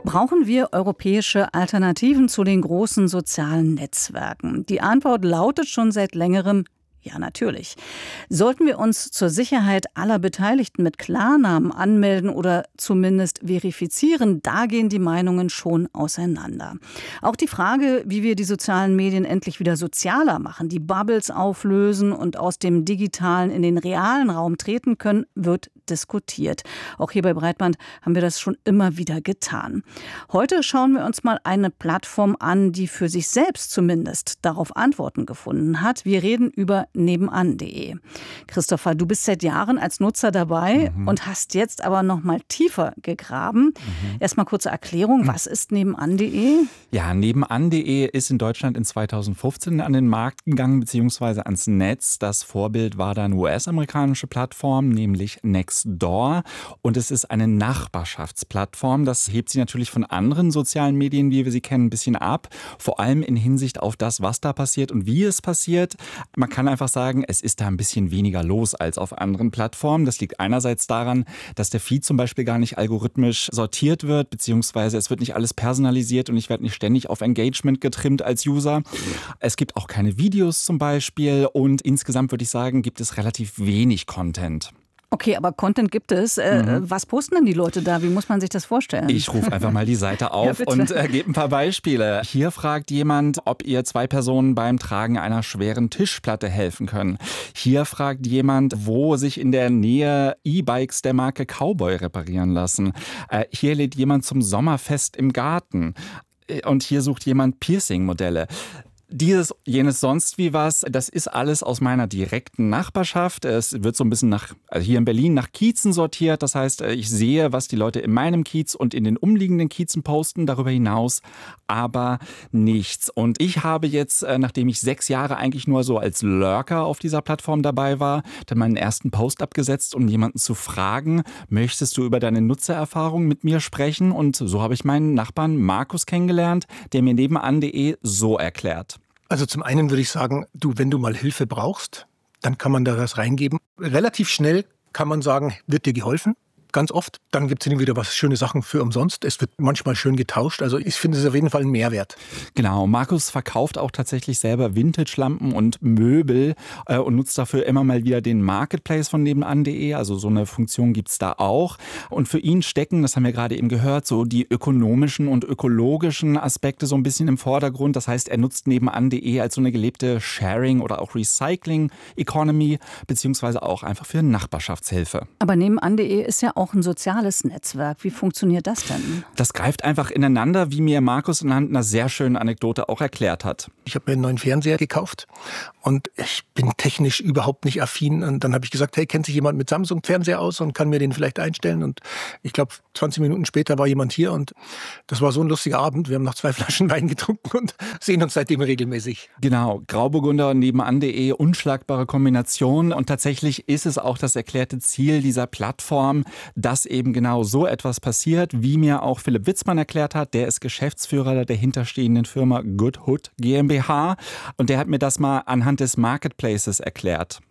Brauchen wir europäische Alternativen zu den großen sozialen Netzwerken? Die Antwort lautet schon seit längerem: ja, natürlich. Sollten wir uns zur Sicherheit aller Beteiligten mit Klarnamen anmelden oder zumindest verifizieren, da gehen die Meinungen schon auseinander. Auch die Frage, wie wir die sozialen Medien endlich wieder sozialer machen, die Bubbles auflösen und aus dem digitalen in den realen Raum treten können, wird diskutiert. Auch hier bei Breitband haben wir das schon immer wieder getan. Heute schauen wir uns mal eine Plattform an, die für sich selbst zumindest darauf Antworten gefunden hat. Wir reden über nebenan.de. Christopher, du bist seit Jahren als Nutzer dabei und hast jetzt aber noch mal tiefer gegraben. Erstmal kurze Erklärung, was ist nebenan.de? Ja, nebenan.de ist in Deutschland in 2015 an den Markt gegangen, beziehungsweise ans Netz. Das Vorbild war dann US-amerikanische Plattform, nämlich Nextdoor. Und es ist eine Nachbarschaftsplattform. Das hebt sie natürlich von anderen sozialen Medien, wie wir sie kennen, ein bisschen ab. Vor allem in Hinsicht auf das, was da passiert und wie es passiert. Man kann einfach sagen, es ist da ein bisschen weniger los als auf anderen Plattformen. Das liegt einerseits daran, dass der Feed zum Beispiel gar nicht algorithmisch sortiert wird, beziehungsweise es wird nicht alles personalisiert und ich werde nicht ständig auf Engagement getrimmt als User. Es gibt auch keine Videos zum Beispiel und insgesamt würde ich sagen, gibt es relativ wenig Content. Okay, aber Content gibt es. Was posten denn die Leute da? Wie muss man sich das vorstellen? Ich rufe einfach mal die Seite auf und gebe ein paar Beispiele. Hier fragt jemand, ob ihr 2 Personen beim Tragen einer schweren Tischplatte helfen können. Hier fragt jemand, wo sich in der Nähe E-Bikes der Marke Cowboy reparieren lassen. Hier lädt jemand zum Sommerfest im Garten. Und hier sucht jemand Piercing-Modelle. Dieses, jenes, sonst wie was, das ist alles aus meiner direkten Nachbarschaft. Es wird so ein bisschen also hier in Berlin nach Kiezen sortiert. Das heißt, ich sehe, was die Leute in meinem Kiez und in den umliegenden Kiezen posten, darüber hinaus aber nichts. Und ich habe jetzt, nachdem ich 6 Jahre eigentlich nur so als Lurker auf dieser Plattform dabei war, dann meinen ersten Post abgesetzt, um jemanden zu fragen, möchtest du über deine Nutzererfahrung mit mir sprechen? Und so habe ich meinen Nachbarn Markus kennengelernt, der mir nebenan.de so erklärt. Also zum einen würde ich sagen, wenn du mal Hilfe brauchst, dann kann man da was reingeben. Relativ schnell kann man sagen, wird dir geholfen. Ganz oft. Dann gibt es wieder schöne Sachen für umsonst. Es wird manchmal schön getauscht. Also ich finde es auf jeden Fall ein Mehrwert. Genau, Markus verkauft auch tatsächlich selber Vintage-Lampen und Möbel und nutzt dafür immer mal wieder den Marketplace von nebenan.de. Also so eine Funktion gibt es da auch. Und für ihn stecken, das haben wir gerade eben gehört, so die ökonomischen und ökologischen Aspekte so ein bisschen im Vordergrund. Das heißt, er nutzt nebenan.de als so eine gelebte Sharing- oder auch Recycling-Economy, beziehungsweise auch einfach für Nachbarschaftshilfe. Aber nebenan.de ist ja auch ein soziales Netzwerk. Wie funktioniert das denn? Das greift einfach ineinander, wie mir Markus anhand einer sehr schönen Anekdote auch erklärt hat. Ich habe mir einen neuen Fernseher gekauft und ich bin technisch überhaupt nicht affin. Und dann habe ich gesagt, hey, kennt sich jemand mit Samsung-Fernseher aus und kann mir den vielleicht einstellen? Und ich glaube, 20 Minuten später war jemand hier und das war so ein lustiger Abend. Wir haben noch 2 Flaschen Wein getrunken und sehen uns seitdem regelmäßig. Genau, Grauburgunder und nebenan.de, unschlagbare Kombination. Und tatsächlich ist es auch das erklärte Ziel dieser Plattform, dass eben genau so etwas passiert, wie mir auch Philipp Witzmann erklärt hat. Der ist Geschäftsführer der hinterstehenden Firma Good Hood GmbH und der hat mir das mal anhand des Marketplaces erklärt.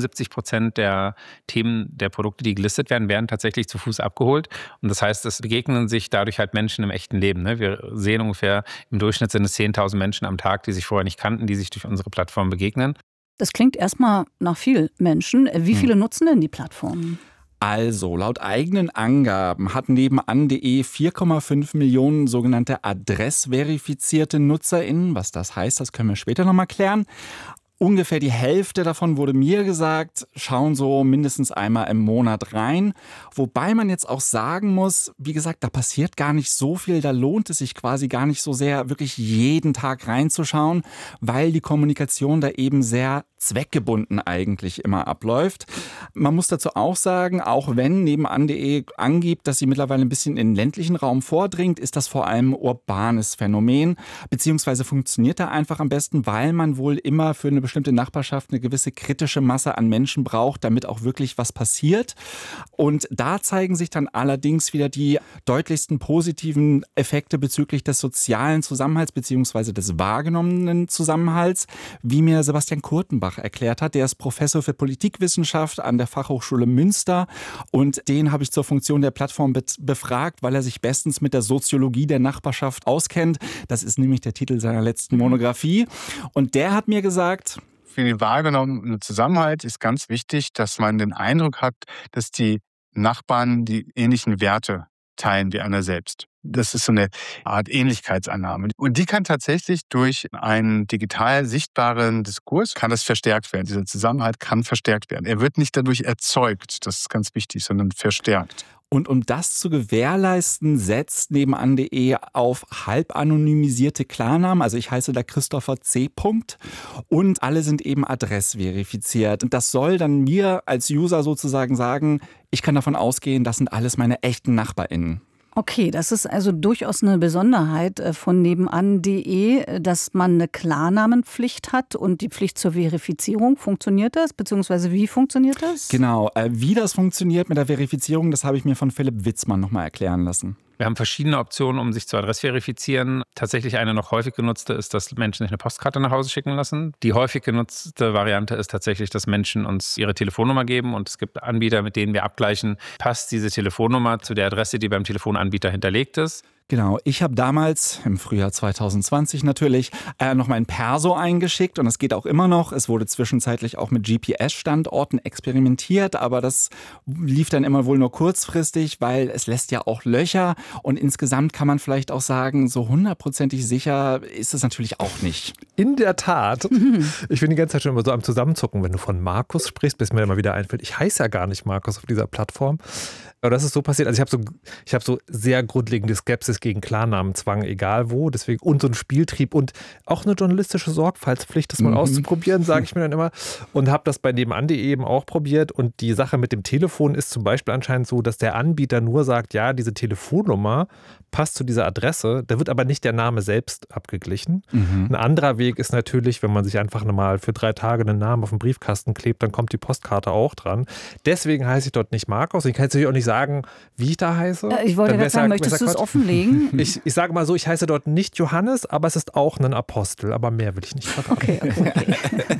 71% der Themen der Produkte, die gelistet werden, werden tatsächlich zu Fuß abgeholt. Und das heißt, es begegnen sich dadurch halt Menschen im echten Leben. Wir sehen ungefähr, im Durchschnitt sind es 10.000 Menschen am Tag, die sich vorher nicht kannten, die sich durch unsere Plattform begegnen. Das klingt erstmal nach viel Menschen. Wie viele nutzen denn die Plattform? Also, laut eigenen Angaben hat nebenan.de 4,5 Millionen sogenannte adressverifizierte NutzerInnen. Was das heißt, das können wir später nochmal klären. Ungefähr die Hälfte davon, wurde mir gesagt, schauen so mindestens einmal im Monat rein. Wobei man jetzt auch sagen muss, wie gesagt, da passiert gar nicht so viel. Da lohnt es sich quasi gar nicht so sehr, wirklich jeden Tag reinzuschauen, weil die Kommunikation da eben sehr zweckgebunden eigentlich immer abläuft. Man muss dazu auch sagen, auch wenn nebenan.de angibt, dass sie mittlerweile ein bisschen in den ländlichen Raum vordringt, ist das vor allem ein urbanes Phänomen, beziehungsweise funktioniert da einfach am besten, weil man wohl immer für eine bestimmte Nachbarschaft eine gewisse kritische Masse an Menschen braucht, damit auch wirklich was passiert. Und da zeigen sich dann allerdings wieder die deutlichsten positiven Effekte bezüglich des sozialen Zusammenhalts beziehungsweise des wahrgenommenen Zusammenhalts, wie mir Sebastian Kurtenbach Lauterbach erklärt hat. Der ist Professor für Politikwissenschaft an der Fachhochschule Münster und den habe ich zur Funktion der Plattform befragt, weil er sich bestens mit der Soziologie der Nachbarschaft auskennt. Das ist nämlich der Titel seiner letzten Monographie. Und der hat mir gesagt: Für den wahrgenommenen Zusammenhalt ist ganz wichtig, dass man den Eindruck hat, dass die Nachbarn die ähnlichen Werte teilen wie einer selbst. Das ist so eine Art Ähnlichkeitsannahme. Und die kann tatsächlich durch einen digital sichtbaren Diskurs, kann das verstärkt werden. Dieser Zusammenhalt kann verstärkt werden. Er wird nicht dadurch erzeugt, das ist ganz wichtig, sondern verstärkt. Und um das zu gewährleisten, setzt nebenan.de auf halb anonymisierte Klarnamen. Also ich heiße da Christopher C. Und alle sind eben adressverifiziert. Und das soll dann mir als User sozusagen sagen, ich kann davon ausgehen, das sind alles meine echten NachbarInnen. Okay, das ist also durchaus eine Besonderheit von nebenan.de, dass man eine Klarnamenpflicht hat und die Pflicht zur Verifizierung. Funktioniert das? Beziehungsweise wie funktioniert das? Genau, wie das funktioniert mit der Verifizierung, das habe ich mir von Philipp Witzmann nochmal erklären lassen. Wir haben verschiedene Optionen, um sich zu adressverifizieren. Tatsächlich eine noch häufig genutzte ist, dass Menschen sich eine Postkarte nach Hause schicken lassen. Die häufig genutzte Variante ist tatsächlich, dass Menschen uns ihre Telefonnummer geben und es gibt Anbieter, mit denen wir abgleichen, passt diese Telefonnummer zu der Adresse, die beim Telefonanbieter hinterlegt ist. Genau, ich habe damals, im Frühjahr 2020 natürlich, noch mein Perso eingeschickt und das geht auch immer noch. Es wurde zwischenzeitlich auch mit GPS-Standorten experimentiert, aber das lief dann immer wohl nur kurzfristig, weil es lässt ja auch Löcher und insgesamt kann man vielleicht auch sagen, so 100% sicher ist es natürlich auch nicht. In der Tat. Ich bin die ganze Zeit schon immer so am Zusammenzucken, wenn du von Markus sprichst, bis mir immer wieder einfällt, ich heiße ja gar nicht Markus auf dieser Plattform. Aber das ist so passiert. Also ich habe so sehr grundlegende Skepsis gegen Klarnamenzwang, egal wo. Deswegen und so ein Spieltrieb und auch eine journalistische Sorgfaltspflicht, das mal auszuprobieren, sage ich mir dann immer. Und habe das bei nebenan.de eben auch probiert. Und die Sache mit dem Telefon ist zum Beispiel anscheinend so, dass der Anbieter nur sagt, ja, diese Telefonnummer passt zu dieser Adresse. Da wird aber nicht der Name selbst abgeglichen. Ein anderer Weg ist natürlich, wenn man sich einfach mal für 3 Tage einen Namen auf den Briefkasten klebt, dann kommt die Postkarte auch dran. Deswegen heiße ich dort nicht Markus. Ich kann jetzt natürlich auch nicht sagen, wie ich da heiße. Ich wollte gerade sagen, möchtest du es offenlegen? Ich sage mal so, ich heiße dort nicht Johannes, aber es ist auch ein Apostel. Aber mehr will ich nicht verraten. Okay.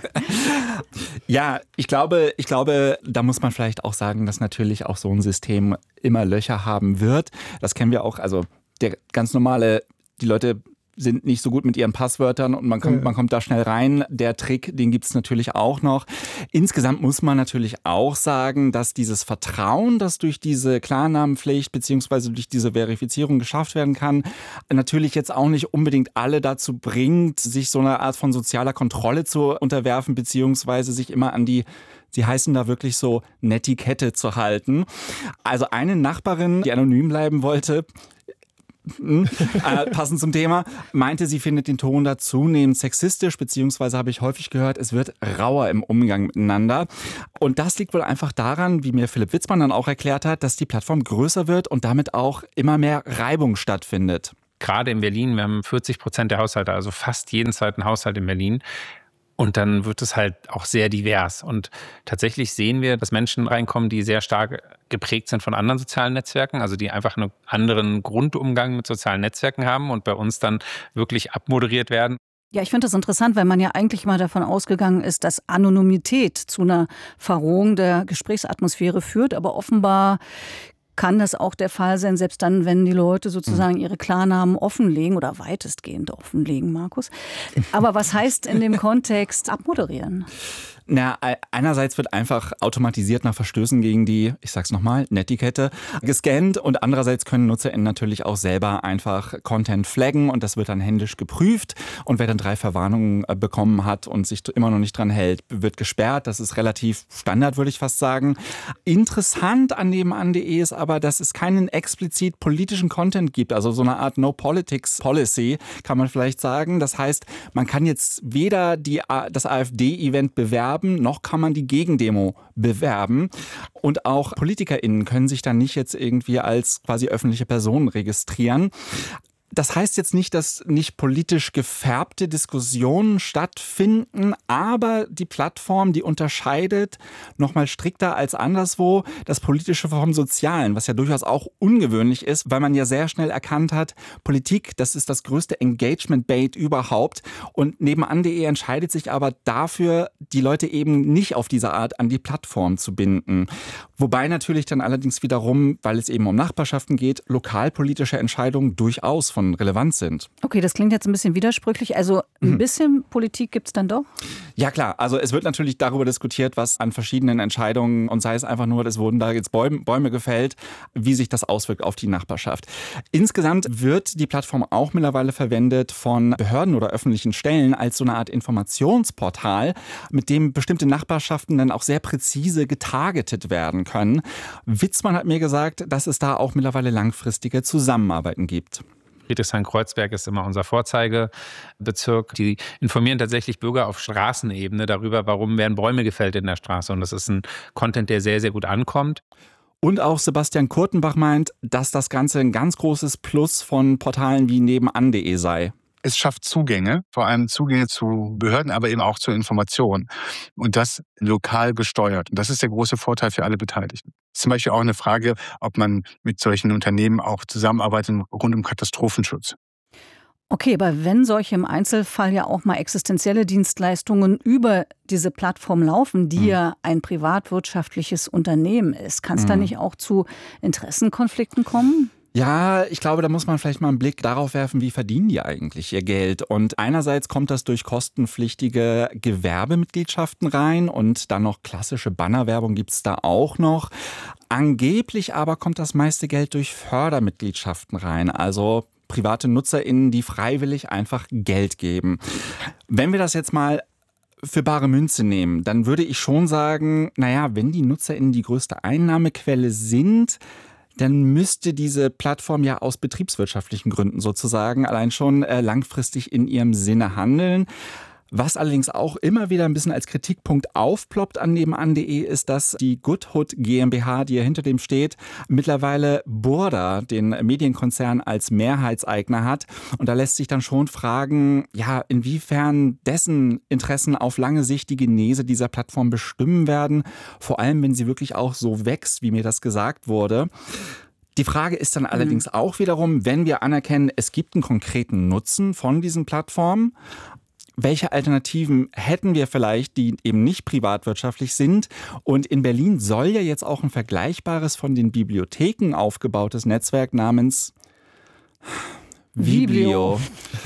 Ja, ich glaube, da muss man vielleicht auch sagen, dass natürlich auch so ein System immer Löcher haben wird. Das kennen wir auch, also der ganz normale, die Leute sind nicht so gut mit ihren Passwörtern und man kommt da schnell rein. Der Trick, den gibt es natürlich auch noch. Insgesamt muss man natürlich auch sagen, dass dieses Vertrauen, das durch diese Klarnamenpflicht bzw. durch diese Verifizierung geschafft werden kann, natürlich jetzt auch nicht unbedingt alle dazu bringt, sich so einer Art von sozialer Kontrolle zu unterwerfen bzw. sich immer an die, sie heißen da wirklich so, Netiquette zu halten. Also eine Nachbarin, die anonym bleiben wollte, passend zum Thema, meinte, sie findet den Ton da zunehmend sexistisch, beziehungsweise habe ich häufig gehört, es wird rauer im Umgang miteinander. Und das liegt wohl einfach daran, wie mir Philipp Witzmann dann auch erklärt hat, dass die Plattform größer wird und damit auch immer mehr Reibung stattfindet. Gerade in Berlin, wir haben 40% der Haushalte, also fast jeden zweiten Haushalt in Berlin. Und dann wird es halt auch sehr divers. Und tatsächlich sehen wir, dass Menschen reinkommen, die sehr stark geprägt sind von anderen sozialen Netzwerken, also die einfach einen anderen Grundumgang mit sozialen Netzwerken haben und bei uns dann wirklich abmoderiert werden. Ja, ich finde das interessant, weil man ja eigentlich mal davon ausgegangen ist, dass Anonymität zu einer Verrohung der Gesprächsatmosphäre führt. Aber offenbar kann das auch der Fall sein, selbst dann, wenn die Leute sozusagen ihre Klarnamen offenlegen oder weitestgehend offenlegen, Markus. Aber was heißt in dem Kontext abmoderieren? Na, einerseits wird einfach automatisiert nach Verstößen gegen die, ich sag's nochmal, Netiquette gescannt und andererseits können NutzerInnen natürlich auch selber einfach Content flaggen und das wird dann händisch geprüft und wer dann 3 Verwarnungen bekommen hat und sich immer noch nicht dran hält, wird gesperrt. Das ist relativ Standard, würde ich fast sagen. Interessant an nebenan.de ist aber, dass es keinen explizit politischen Content gibt, also so eine Art No-Politics-Policy, kann man vielleicht sagen. Das heißt, man kann jetzt weder das AfD-Event bewerben, noch kann man die Gegendemo bewerben. Und auch PolitikerInnen können sich dann nicht jetzt irgendwie als quasi öffentliche Personen registrieren. Das heißt jetzt nicht, dass nicht politisch gefärbte Diskussionen stattfinden, aber die Plattform, die unterscheidet nochmal strikter als anderswo das Politische vom Sozialen, was ja durchaus auch ungewöhnlich ist, weil man ja sehr schnell erkannt hat, Politik, das ist das größte Engagement-Bait überhaupt und nebenan.de entscheidet sich aber dafür, die Leute eben nicht auf diese Art an die Plattform zu binden. Wobei natürlich dann allerdings wiederum, weil es eben um Nachbarschaften geht, lokalpolitische Entscheidungen durchaus von Relevanz sind. Okay, das klingt jetzt ein bisschen widersprüchlich. Also ein bisschen Politik gibt es dann doch? Ja klar, also es wird natürlich darüber diskutiert, was an verschiedenen Entscheidungen, und sei es einfach nur, es wurden da jetzt Bäume gefällt, wie sich das auswirkt auf die Nachbarschaft. Insgesamt wird die Plattform auch mittlerweile verwendet von Behörden oder öffentlichen Stellen als so eine Art Informationsportal, mit dem bestimmte Nachbarschaften dann auch sehr präzise getargetet werden können. Witzmann hat mir gesagt, dass es da auch mittlerweile langfristige Zusammenarbeiten gibt. Friedrichshain-Kreuzberg ist immer unser Vorzeigebezirk. Die informieren tatsächlich Bürger auf Straßenebene darüber, warum werden Bäume gefällt in der Straße. Und das ist ein Content, der sehr, sehr gut ankommt. Und auch Sebastian Kurtenbach meint, dass das Ganze ein ganz großes Plus von Portalen wie nebenan.de sei. Es schafft Zugänge, vor allem Zugänge zu Behörden, aber eben auch zur Information. Und das lokal gesteuert. Und das ist der große Vorteil für alle Beteiligten. Das ist zum Beispiel auch eine Frage, ob man mit solchen Unternehmen auch zusammenarbeitet rund um Katastrophenschutz. Okay, aber wenn solche im Einzelfall ja auch mal existenzielle Dienstleistungen über diese Plattform laufen, die ja ein privatwirtschaftliches Unternehmen ist, kann es da nicht auch zu Interessenkonflikten kommen? Ja, ich glaube, da muss man vielleicht mal einen Blick darauf werfen, wie verdienen die eigentlich ihr Geld. Und einerseits kommt das durch kostenpflichtige Gewerbemitgliedschaften rein und dann noch klassische Bannerwerbung gibt's da auch noch. Angeblich aber kommt das meiste Geld durch Fördermitgliedschaften rein, also private NutzerInnen, die freiwillig einfach Geld geben. Wenn wir das jetzt mal für bare Münze nehmen, dann würde ich schon sagen, naja, wenn die NutzerInnen die größte Einnahmequelle sind, dann müsste diese Plattform ja aus betriebswirtschaftlichen Gründen sozusagen allein schon langfristig in ihrem Sinne handeln. Was allerdings auch immer wieder ein bisschen als Kritikpunkt aufploppt an nebenan.de ist, dass die Goodhood GmbH, die ja hinter dem steht, mittlerweile Burda, den Medienkonzern, als Mehrheitseigner hat. Und da lässt sich dann schon fragen, ja, inwiefern dessen Interessen auf lange Sicht die Genese dieser Plattform bestimmen werden. Vor allem, wenn sie wirklich auch so wächst, wie mir das gesagt wurde. Die Frage ist dann allerdings auch wiederum, wenn wir anerkennen, es gibt einen konkreten Nutzen von diesen Plattformen, welche Alternativen hätten wir vielleicht, die eben nicht privatwirtschaftlich sind? Und in Berlin soll ja jetzt auch ein vergleichbares von den Bibliotheken aufgebautes Netzwerk namens Viblio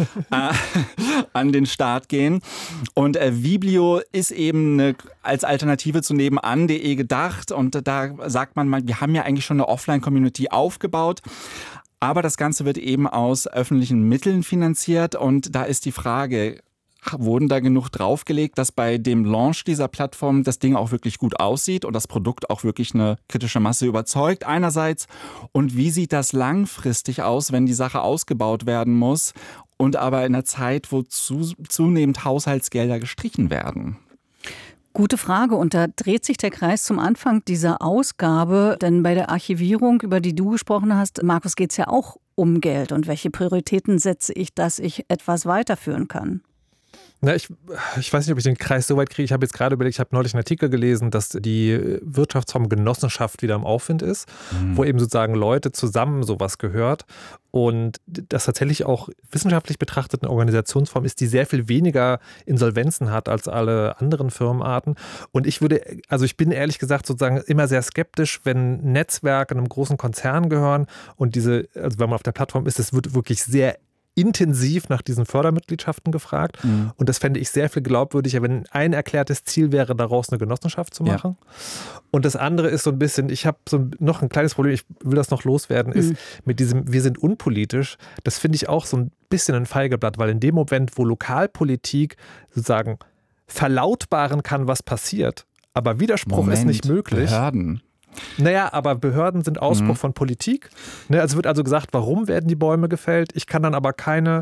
an den Start gehen. Und Viblio ist eben als Alternative zu nebenan.de gedacht. Und da sagt man mal, wir haben ja eigentlich schon eine Offline-Community aufgebaut. Aber das Ganze wird eben aus öffentlichen Mitteln finanziert. Und da ist die Frage, wurden da genug draufgelegt, dass bei dem Launch dieser Plattform das Ding auch wirklich gut aussieht und das Produkt auch wirklich eine kritische Masse überzeugt einerseits? Und wie sieht das langfristig aus, wenn die Sache ausgebaut werden muss und aber in einer Zeit, wo zunehmend Haushaltsgelder gestrichen werden? Gute Frage. Und da dreht sich der Kreis zum Anfang dieser Ausgabe. Denn bei der Archivierung, über die du gesprochen hast, Markus, geht es ja auch um Geld. Und welche Prioritäten setze ich, dass ich etwas weiterführen kann? Na, ich weiß nicht, ob ich den Kreis so weit kriege. Ich habe jetzt gerade überlegt, ich habe neulich einen Artikel gelesen, dass die Wirtschaftsform Genossenschaft wieder im Aufwind ist, wo eben sozusagen Leute zusammen sowas gehört. Und das tatsächlich auch wissenschaftlich betrachtet eine Organisationsform ist, die sehr viel weniger Insolvenzen hat als alle anderen Firmenarten. Und ich bin ehrlich gesagt sozusagen immer sehr skeptisch, wenn Netzwerke einem großen Konzern gehören und also wenn man auf der Plattform ist, es wird wirklich sehr intensiv nach diesen Fördermitgliedschaften gefragt. Und das fände ich sehr viel glaubwürdiger, wenn ein erklärtes Ziel wäre, daraus eine Genossenschaft zu machen. Ja. Und das andere ist so ein bisschen, ich habe noch ein kleines Problem, ich will das noch loswerden, ist mit diesem, wir sind unpolitisch, das finde ich auch so ein bisschen ein Feigeblatt, weil in dem Moment, wo Lokalpolitik sozusagen verlautbaren kann, was passiert, aber Widerspruch ist nicht möglich. Behörden. Naja, aber Behörden sind Ausbruch von Politik. Es wird also gesagt, warum werden die Bäume gefällt? Ich kann dann aber keinen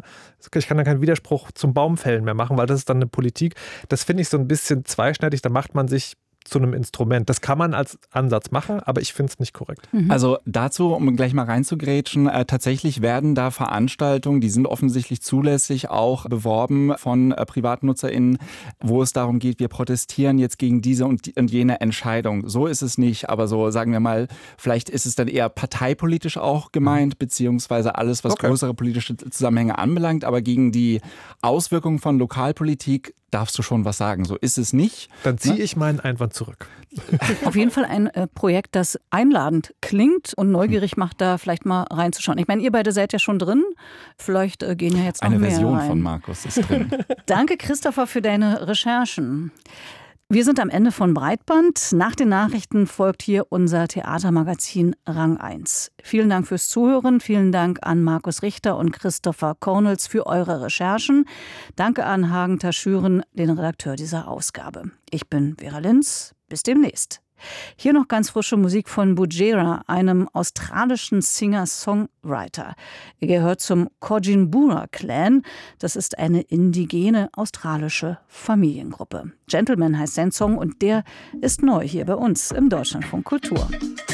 Widerspruch zum Baumfällen mehr machen, weil das ist dann eine Politik. Das finde ich so ein bisschen zweischneidig. Da macht man sich zu einem Instrument. Das kann man als Ansatz machen, aber ich finde es nicht korrekt. Also dazu, um gleich mal reinzugrätschen, tatsächlich werden da Veranstaltungen, die sind offensichtlich zulässig, auch beworben von PrivatnutzerInnen, wo es darum geht, wir protestieren jetzt gegen diese und jene Entscheidung. So ist es nicht, aber so sagen wir mal, vielleicht ist es dann eher parteipolitisch auch gemeint, beziehungsweise alles, was größere politische Zusammenhänge anbelangt, aber gegen die Auswirkungen von Lokalpolitik darfst du schon was sagen. So ist es nicht. Dann ziehe ich meinen Einwand zurück. Auf jeden Fall ein Projekt, das einladend klingt und neugierig macht, da vielleicht mal reinzuschauen. Ich meine, ihr beide seid ja schon drin. Vielleicht gehen ja jetzt noch eine mehr Version rein. von Markus ist drin. Danke, Christopher, für deine Recherchen. Wir sind am Ende von Breitband. Nach den Nachrichten folgt hier unser Theatermagazin Rang 1. Vielen Dank fürs Zuhören. Vielen Dank an Markus Richter und Christopher Cornels für eure Recherchen. Danke an Hagen Taschüren, den Redakteur dieser Ausgabe. Ich bin Vera Linz. Bis demnächst. Hier noch ganz frische Musik von Bujera, einem australischen Singer-Songwriter. Er gehört zum Kojinbura-Clan. Das ist eine indigene australische Familiengruppe. Gentleman heißt sein Song und der ist neu hier bei uns im Deutschlandfunk Kultur.